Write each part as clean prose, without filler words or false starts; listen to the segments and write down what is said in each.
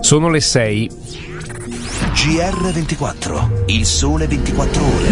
Sono le 6. GR24, il sole 24 ore.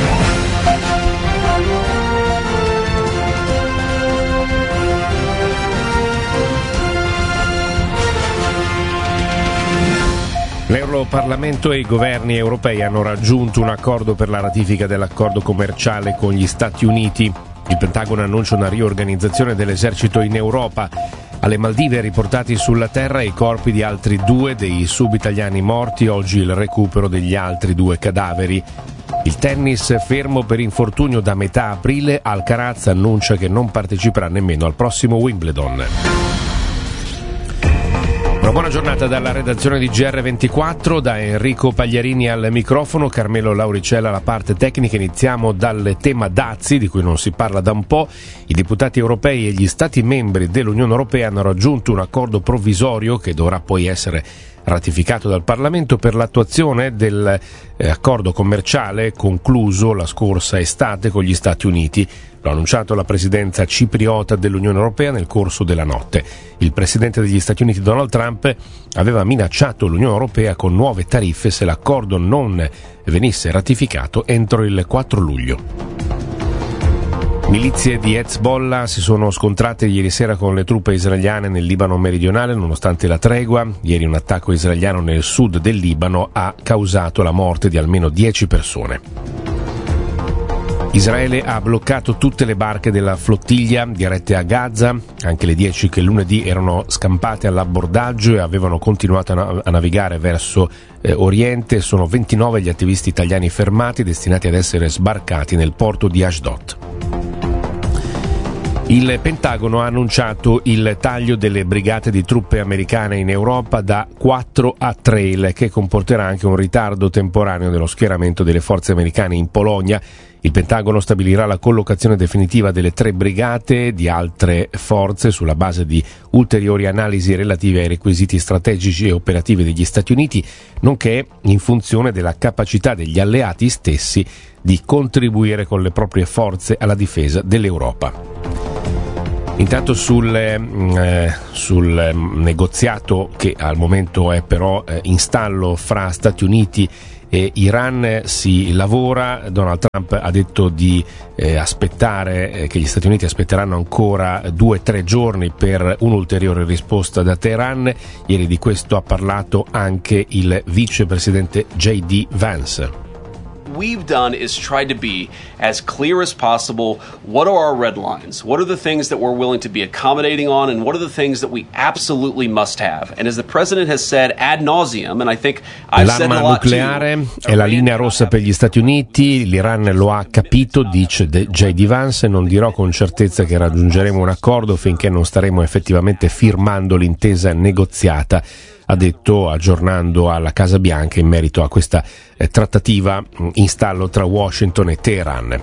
L'Europarlamento e i governi europei hanno raggiunto un accordo per la ratifica dell'accordo commerciale con gli Stati Uniti. Il Pentagono annuncia una riorganizzazione dell'esercito in Europa. Alle Maldive riportati sulla terra i corpi di altri 2 dei sub-italiani morti, oggi il recupero degli altri 2 cadaveri. Il tennis fermo per infortunio da metà aprile, Alcaraz annuncia che non parteciperà nemmeno al prossimo Wimbledon. Una buona giornata dalla redazione di GR24, da Enrico Pagliarini al microfono, Carmelo Lauricella alla parte tecnica. Iniziamo dal tema dazi, di cui non si parla da un po'. I deputati europei e gli stati membri dell'Unione Europea hanno raggiunto un accordo provvisorio che dovrà poi essere ratificato dal Parlamento per l'attuazione dell'accordo commerciale concluso la scorsa estate con gli Stati Uniti. L'ha annunciato la presidenza cipriota dell'Unione Europea nel corso della notte. Il presidente degli Stati Uniti Donald Trump aveva minacciato l'Unione Europea con nuove tariffe se l'accordo non venisse ratificato entro il 4 luglio. Milizie di Hezbollah si sono scontrate ieri sera con le truppe israeliane nel Libano meridionale nonostante la tregua. Ieri un attacco israeliano nel sud del Libano ha causato la morte di almeno 10 persone. Israele ha bloccato tutte le barche della flottiglia dirette a Gaza, anche le 10 che lunedì erano scampate all'abbordaggio e avevano continuato a navigare verso Oriente. Sono 29 gli attivisti italiani fermati destinati ad essere sbarcati nel porto di Ashdod. Il Pentagono ha annunciato il taglio delle brigate di truppe americane in Europa da 4 a 3, il che comporterà anche un ritardo temporaneo dello schieramento delle forze americane in Polonia. Il Pentagono stabilirà la collocazione definitiva delle 3 brigate di altre forze sulla base di ulteriori analisi relative ai requisiti strategici e operativi degli Stati Uniti, nonché in funzione della capacità degli alleati stessi di contribuire con le proprie forze alla difesa dell'Europa. Intanto sul negoziato che al momento è però in stallo fra Stati Uniti e Iran si lavora. Donald Trump ha detto di aspettare, che gli Stati Uniti aspetteranno ancora 2-3 giorni per un'ulteriore risposta da Teheran. Ieri di questo ha parlato anche il vicepresidente J.D. Vance. We've done is tried to be as clear as possible. What are our red lines? What are the things that we're willing to be accommodating on, and what are the things that we absolutely must have? And as the president has said ad nauseum, and I think I've said a lot too. L'arma nucleare è la linea rossa per gli Stati Uniti. L'Iran lo ha capito, dice J.D. Vance. Non dirò con certezza che raggiungeremo un accordo finché non staremo effettivamente firmando l'intesa negoziata, ha detto, aggiornando alla Casa Bianca in merito a questa trattativa in stallo tra Washington e Teheran.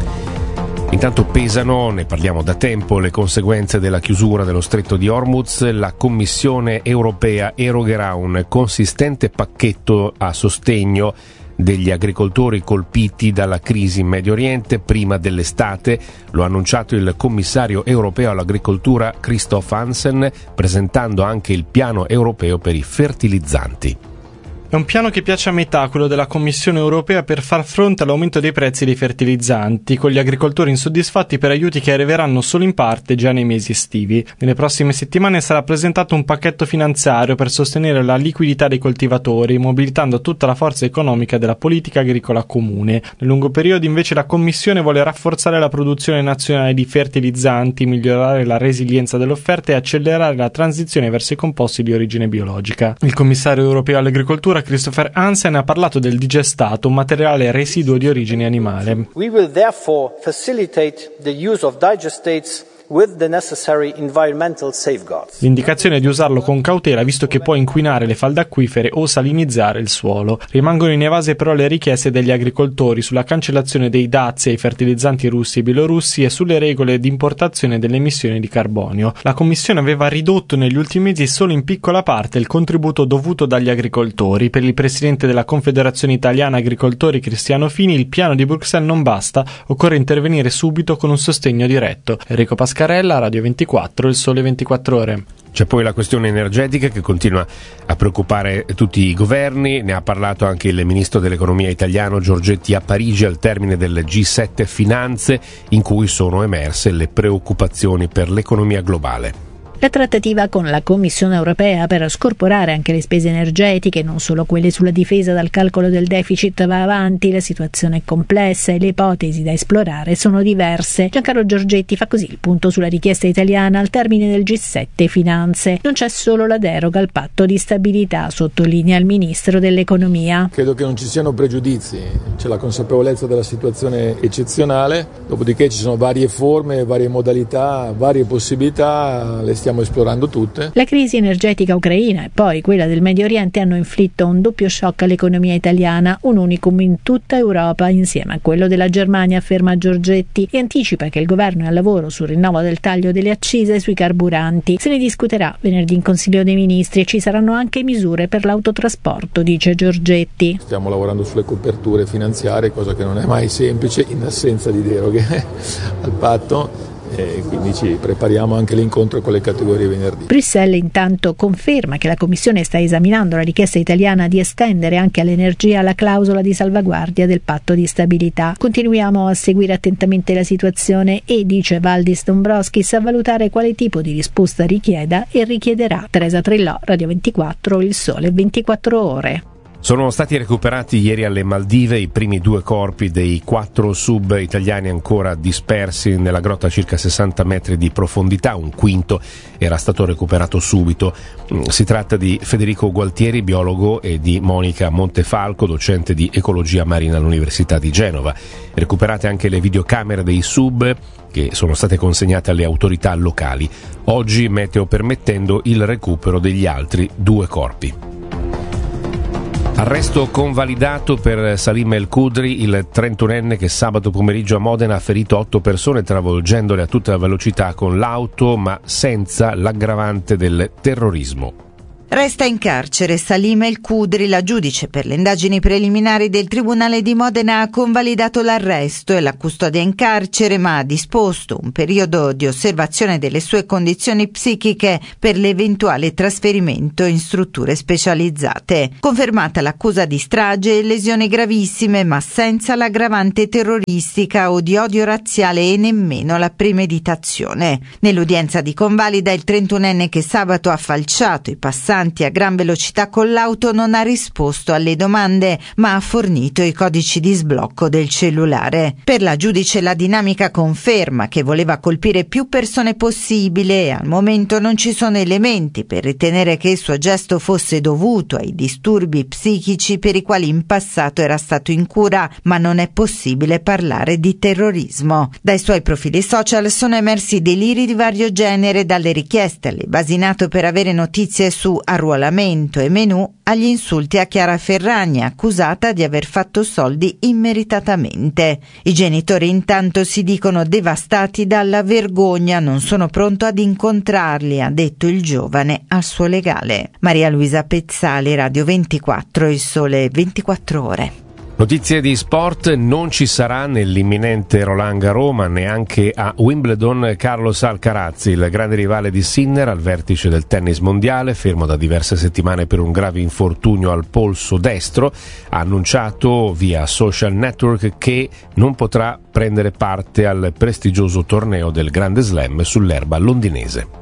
Intanto pesano, ne parliamo da tempo, le conseguenze della chiusura dello stretto di Hormuz. La Commissione europea erogherà un consistente pacchetto a sostegno degli agricoltori colpiti dalla crisi in Medio Oriente prima dell'estate. Lo ha annunciato il commissario europeo all'agricoltura Christoph Hansen, presentando anche il piano europeo per i fertilizzanti. È un piano che piace a metà, quello della Commissione europea, per far fronte all'aumento dei prezzi dei fertilizzanti, con gli agricoltori insoddisfatti per aiuti che arriveranno solo in parte già nei mesi estivi. Nelle prossime settimane sarà presentato un pacchetto finanziario per sostenere la liquidità dei coltivatori, mobilitando tutta la forza economica della politica agricola comune. Nel lungo periodo invece la Commissione vuole rafforzare la produzione nazionale di fertilizzanti, migliorare la resilienza dell'offerta e accelerare la transizione verso i composti di origine biologica. Il commissario europeo all'agricoltura Christopher Hansen ha parlato del digestato, un materiale residuo di origine animale. We will therefore facilitate the use of digestates with the necessary environmental safeguards. L'indicazione è di usarlo con cautela, visto che può inquinare le falde acquifere o salinizzare il suolo. Rimangono inevase però le richieste degli agricoltori sulla cancellazione dei dazi ai fertilizzanti russi e bielorussi e sulle regole di importazione delle emissioni di carbonio. La Commissione aveva ridotto negli ultimi mesi solo in piccola parte il contributo dovuto dagli agricoltori. Per il presidente della Confederazione Italiana Agricoltori Cristiano Fini, il piano di Bruxelles non basta, occorre intervenire subito con un sostegno diretto. Enrico Pasquale, Mascarella, Radio 24, Il Sole 24 Ore. C'è poi la questione energetica che continua a preoccupare tutti i governi, ne ha parlato anche il ministro dell'economia italiano Giorgetti a Parigi al termine del G7 Finanze, in cui sono emerse le preoccupazioni per l'economia globale. La trattativa con la Commissione europea per scorporare anche le spese energetiche, non solo quelle sulla difesa dal calcolo del deficit, va avanti. La situazione è complessa e le ipotesi da esplorare sono diverse. Giancarlo Giorgetti fa così il punto sulla richiesta italiana al termine del G7 Finanze. Non c'è solo la deroga al patto di stabilità, sottolinea il ministro dell'economia. Credo che non ci siano pregiudizi, c'è la consapevolezza della situazione eccezionale, dopodiché ci sono varie forme, varie modalità, varie possibilità, le stiamo esplorando tutte. La crisi energetica ucraina e poi quella del Medio Oriente hanno inflitto un doppio shock all'economia italiana, un unicum in tutta Europa insieme a quello della Germania, afferma Giorgetti, e anticipa che il governo è al lavoro sul rinnovo del taglio delle accise sui carburanti. Se ne discuterà venerdì in Consiglio dei Ministri e ci saranno anche misure per l'autotrasporto, dice Giorgetti. Stiamo lavorando sulle coperture finanziarie, cosa che non è mai semplice in assenza di deroghe al patto. E quindi ci prepariamo anche l'incontro con le categorie venerdì. Bruxelles intanto conferma che la Commissione sta esaminando la richiesta italiana di estendere anche all'energia la clausola di salvaguardia del patto di stabilità. Continuiamo a seguire attentamente la situazione e, dice Valdis Dombrovskis, a valutare quale tipo di risposta richieda e richiederà. Teresa Trillò, Radio 24, Il Sole 24 Ore. Sono stati recuperati ieri alle Maldive i primi 2 corpi dei 4 sub italiani ancora dispersi nella grotta a circa 60 metri di profondità. Un quinto era stato recuperato subito. Si tratta di Federico Gualtieri, biologo, e di Monica Montefalco, docente di ecologia marina all'Università di Genova. Recuperate anche le videocamere dei sub che sono state consegnate alle autorità locali. Oggi, meteo permettendo, il recupero degli altri 2 corpi. Arresto convalidato per Salim El Kudri, il 31enne che sabato pomeriggio a Modena ha ferito 8 persone travolgendole a tutta velocità con l'auto, ma senza l'aggravante del terrorismo. Resta in carcere Salim El Kudri. La giudice per le indagini preliminari del Tribunale di Modena ha convalidato l'arresto e la custodia in carcere, ma ha disposto un periodo di osservazione delle sue condizioni psichiche per l'eventuale trasferimento in strutture specializzate. Confermata l'accusa di strage e lesioni gravissime, ma senza l'aggravante terroristica o di odio razziale e nemmeno la premeditazione. Nell'udienza di convalida, il 31enne che sabato ha falciato i passanti a gran velocità con l'auto non ha risposto alle domande, ma ha fornito i codici di sblocco del cellulare. Per la giudice la dinamica conferma che voleva colpire più persone possibile e al momento non ci sono elementi per ritenere che il suo gesto fosse dovuto ai disturbi psichici per i quali in passato era stato in cura, ma non è possibile parlare di terrorismo. Dai suoi profili social sono emersi deliri di vario genere, dalle richieste alle Basinato per avere notizie su arruolamento e menù agli insulti a Chiara Ferragni, accusata di aver fatto soldi immeritatamente. I genitori intanto si dicono devastati dalla vergogna, non sono pronto ad incontrarli, ha detto il giovane al suo legale. Maria Luisa Pezzali, Radio 24, Il Sole 24 Ore. Notizie di sport: non ci sarà nell'imminente Roland Garros, ma neanche a Wimbledon, Carlos Alcaraz, il grande rivale di Sinner al vertice del tennis mondiale, fermo da diverse settimane per un grave infortunio al polso destro, ha annunciato via social network che non potrà prendere parte al prestigioso torneo del Grande Slam sull'erba londinese.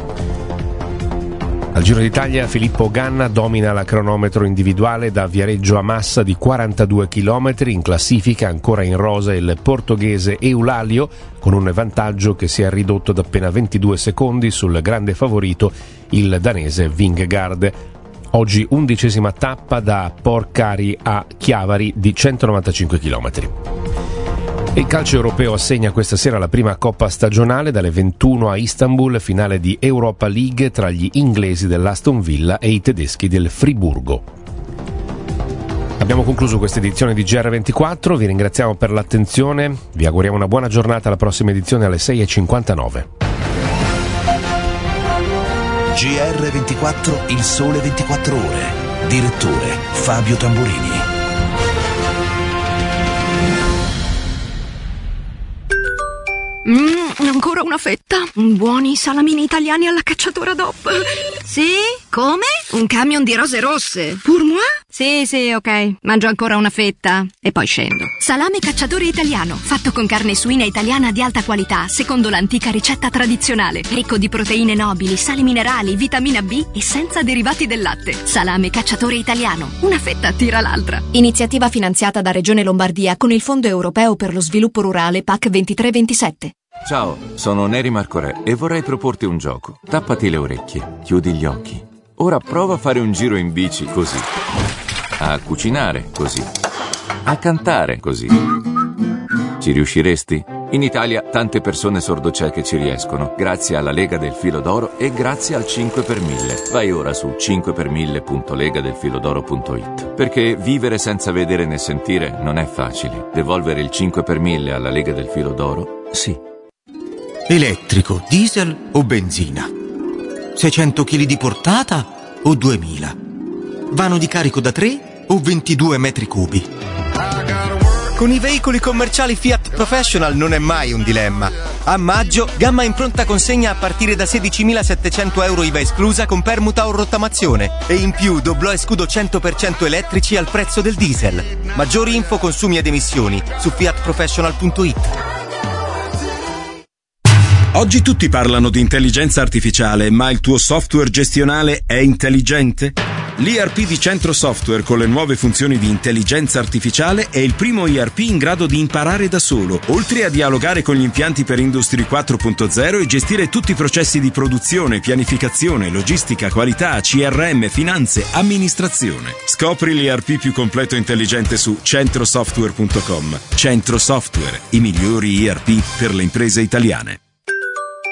Al Giro d'Italia Filippo Ganna domina la cronometro individuale da Viareggio a Massa di 42 km, in classifica ancora in rosa il portoghese Eulalio con un vantaggio che si è ridotto ad appena 22 secondi sul grande favorito il danese Vingegaard. Oggi 11ª tappa da Porcari a Chiavari di 195 km. Il calcio europeo assegna questa sera la prima coppa stagionale dalle 21 a Istanbul, finale di Europa League tra gli inglesi dell'Aston Villa e i tedeschi del Friburgo. Abbiamo concluso questa edizione di GR24, vi ringraziamo per l'attenzione, vi auguriamo una buona giornata, alla prossima edizione alle 6:59. GR24, Il Sole 24 Ore. Direttore Fabio Tamburini. Ancora una fetta. Buoni salamini italiani alla cacciatora DOP. Sì? Come? Un camion di rose rosse. Pour moi? Sì, ok. Mangio ancora una fetta e poi scendo. Salame cacciatore italiano, fatto con carne suina italiana di alta qualità, secondo l'antica ricetta tradizionale. Ricco di proteine nobili, sali minerali, vitamina B e senza derivati del latte. Salame cacciatore italiano. Una fetta tira l'altra. Iniziativa finanziata da Regione Lombardia con il Fondo Europeo per lo Sviluppo Rurale PAC 23-27. Ciao, sono Neri Marcorè e vorrei proporti un gioco. Tappati le orecchie, chiudi gli occhi. Ora prova a fare un giro in bici così. A cucinare così. A cantare così. Ci riusciresti? In Italia tante persone sordocieche ci riescono, grazie alla Lega del Filo d'Oro e grazie al 5 per 1000. Vai ora su 5per1000.legadelfilodoro.it. Perché vivere senza vedere né sentire non è facile. Devolvere il 5 per 1000 alla Lega del Filo d'Oro, sì. Elettrico, diesel o benzina? 600 kg di portata o 2000? Vano di carico da 3 o 22 metri cubi? Con i veicoli commerciali Fiat Professional non è mai un dilemma. A maggio, gamma in pronta consegna a partire da 16.700 euro IVA esclusa con permuta o rottamazione. E in più doblò e scudo 100% elettrici al prezzo del diesel. Maggiori info, consumi ed emissioni su fiatprofessional.it. Oggi tutti parlano di intelligenza artificiale, ma il tuo software gestionale è intelligente? L'ERP di Centro Software con le nuove funzioni di intelligenza artificiale è il primo ERP in grado di imparare da solo, oltre a dialogare con gli impianti per Industry 4.0 e gestire tutti i processi di produzione, pianificazione, logistica, qualità, CRM, finanze, amministrazione. Scopri l'ERP più completo e intelligente su centrosoftware.com. Centro Software, i migliori ERP per le imprese italiane.